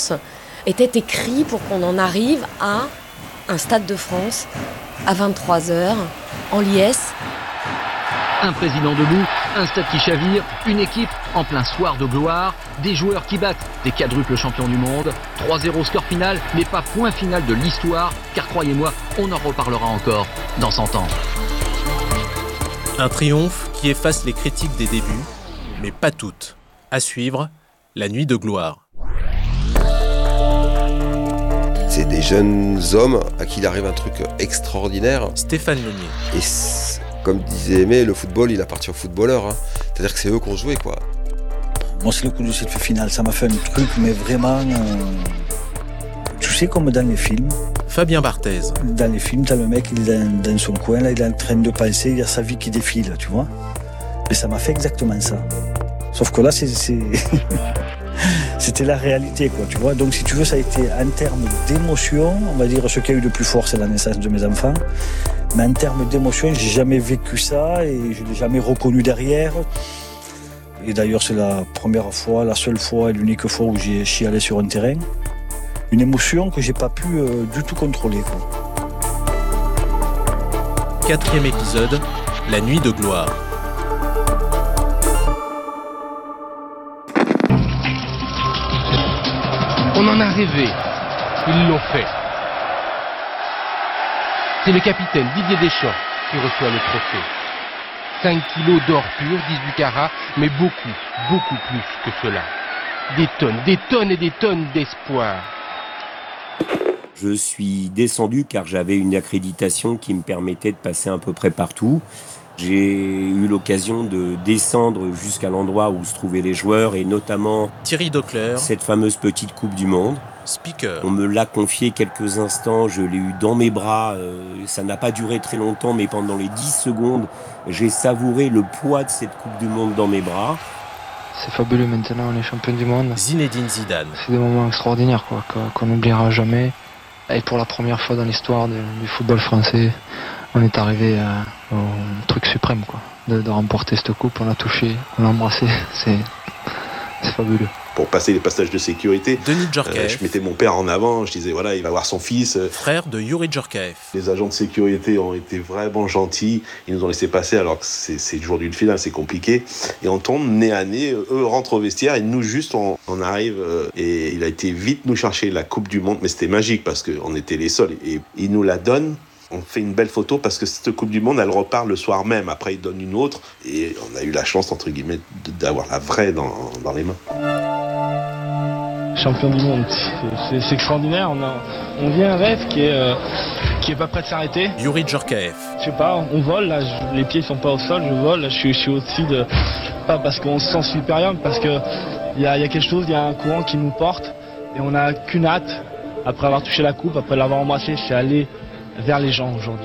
France était écrit pour qu'on en arrive à un Stade de France à 23h en liesse. Un président debout, un stade qui chavire, une équipe en plein soir de gloire, des joueurs qui battent des quadruples champions du monde. 3-0 score final, mais pas point final de l'histoire, car croyez-moi, on en reparlera encore dans 100 ans. Un triomphe qui efface les critiques des débuts, mais pas toutes. À suivre, la nuit de gloire. C'est des jeunes hommes à qui il arrive un truc extraordinaire. Stéphane Meunier. Et comme disait Aimé, le football, il appartient aux footballeurs. C'est-à-dire que c'est eux qui ont joué, quoi. Moi, c'est le coup de sifflet final. Ça m'a fait un truc, mais vraiment... Tu sais, comme dans les films. Fabien Barthez. Dans les films, t'as le mec, il est dans son coin, là, il est en train de penser, il y a sa vie qui défile, tu vois. Et ça m'a fait exactement ça. Sauf que là, c'était la réalité, quoi, tu vois. Donc, si tu veux, ça a été en termes d'émotion, on va dire, ce qu'il y a eu de plus fort, c'est la naissance de mes enfants. Mais en termes d'émotion, j'ai jamais vécu ça et je l'ai jamais reconnu derrière. Et d'ailleurs, c'est la première fois, la seule fois et l'unique fois où j'y suis allé sur un terrain. Une émotion que j'ai pas pu du tout contrôler, quoi. 4e épisode, la nuit de gloire. On en a rêvé, ils l'ont fait. C'est le capitaine Didier Deschamps qui reçoit le trophée. 5 kilos d'or pur, 18 carats, mais beaucoup plus que cela. Des tonnes et des tonnes d'espoir. Je suis descendu car j'avais une accréditation qui me permettait de passer à peu près partout. J'ai eu l'occasion de descendre jusqu'à l'endroit où se trouvaient les joueurs et notamment Thierry Docler, cette fameuse petite Coupe du Monde. Speaker. On me l'a confié quelques instants, je l'ai eu dans mes bras. Ça n'a pas duré très longtemps, mais pendant les 10 secondes, j'ai savouré le poids de cette Coupe du Monde dans mes bras. C'est fabuleux, maintenant on est champion du monde. Zinedine Zidane. C'est des moments extraordinaires, quoi, qu'on n'oubliera jamais. Et pour la première fois dans l'histoire du football français, on est arrivé au truc suprême, quoi. De remporter cette coupe, on l'a touché, on l'a embrassé, c'est fabuleux. Pour passer les passages de sécurité, Denis Djorkaeff. je mettais mon père en avant, je disais voilà, il va voir son fils. Frère de Youri Djorkaeff. Les agents de sécurité ont été vraiment gentils, ils nous ont laissé passer alors que c'est le jour d'une finale, c'est compliqué. Et on tombe nez à nez, eux rentrent au vestiaire et nous juste on arrive et il a été vite nous chercher la Coupe du Monde, mais c'était magique parce qu'on était les seuls et il nous la donne. On fait une belle photo parce que cette Coupe du Monde, elle repart le soir même. Après, il donne une autre. Et on a eu la chance, entre guillemets, d'avoir la vraie dans les mains. Champion du monde, c'est extraordinaire. On vit un rêve qui est pas prêt de s'arrêter. Youri Djorkaeff. Je sais pas, on vole, là, les pieds sont pas au sol, je vole. Là, je suis au-dessus de... Pas parce qu'on se sent supérieur, mais parce qu'il y a quelque chose, il y a un courant qui nous porte. Et on n'a qu'une hâte, après avoir touché la coupe, après l'avoir embrassée, c'est aller vers les gens aujourd'hui.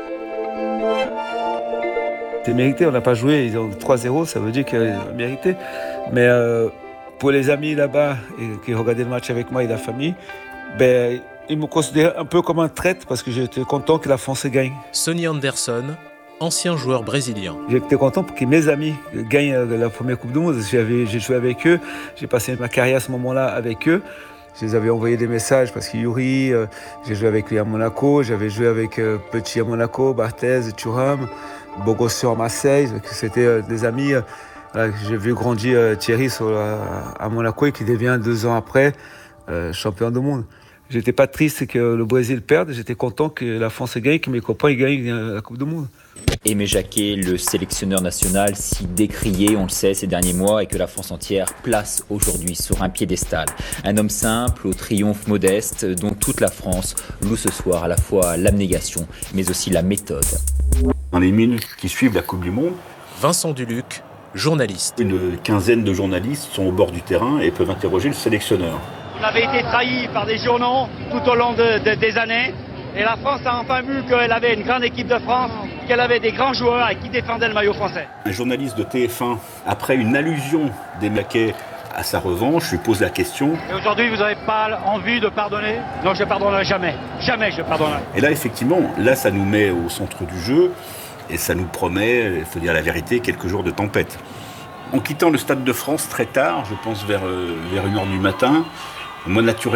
C'est mérité, on n'a pas joué, ils ont 3-0, ça veut dire qu'ils ont mérité. Mais pour les amis là-bas qui regardaient le match avec moi et la famille, ils me considèrent un peu comme un traître parce que j'étais content que la France gagne. Sonny Anderson, ancien joueur brésilien. J'étais content pour que mes amis gagnent la première Coupe du Monde. J'ai joué avec eux, j'ai passé ma carrière à ce moment-là avec eux. Je les avais envoyé des messages parce que Youri, j'ai joué avec lui à Monaco, j'avais joué avec Petit à Monaco, Barthez, Thuram, Bogossian à Marseille. C'était des amis. J'ai vu grandir Thierry à Monaco et qui devient 2 ans après champion du monde. J'étais pas triste que le Brésil perde, j'étais content que la France gagne, que mes copains gagnent la Coupe du Monde. Aimé Jacquet, le sélectionneur national, si décrié, on le sait, ces derniers mois, et que la France entière place aujourd'hui sur un piédestal. Un homme simple, au triomphe modeste, dont toute la France loue ce soir à la fois l'abnégation, mais aussi la méthode. Dans les minutes qui suivent la Coupe du Monde, Vincent Duluc, journaliste. Une quinzaine de journalistes sont au bord du terrain et peuvent interroger le sélectionneur. On avait été trahi par des journaux tout au long des années. Et la France a enfin vu qu'elle avait une grande équipe de France, qu'elle avait des grands joueurs et qui défendaient le maillot français. Un journaliste de TF1, après une allusion des Maquets à sa revanche, lui pose la question. Et aujourd'hui, vous n'avez pas envie de pardonner? Non, je ne pardonnerai jamais. Jamais je pardonnerai. Et là, effectivement, ça nous met au centre du jeu et ça nous promet, il faut dire la vérité, quelques jours de tempête. En quittant le Stade de France très tard, je pense vers 1h du matin, moi, naturellement,